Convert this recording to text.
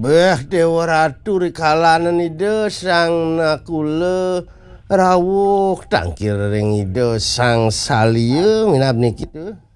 Beh Dewa Ratu rikalanan ide sang nakule rawuh tangkir ring ide sang salieu minab niki